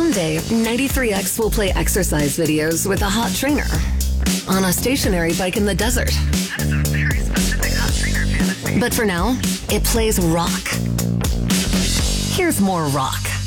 Someday, 93X will play exercise videos with a hot trainer on a stationary bike in the desert. That is a very specific hot trainer fantasy. But for now, it plays rock. Here's more rock.